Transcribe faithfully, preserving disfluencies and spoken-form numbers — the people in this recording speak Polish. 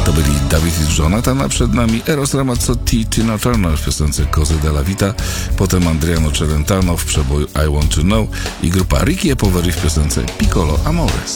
To byli David i Jonathan, a przed nami Eros Ramazzotti i Tina Turner w piosence Cose della Vita, potem Adriano Celentano w przeboju I Want to Know i grupa Ricky e Poveri w piosence Piccolo Amores.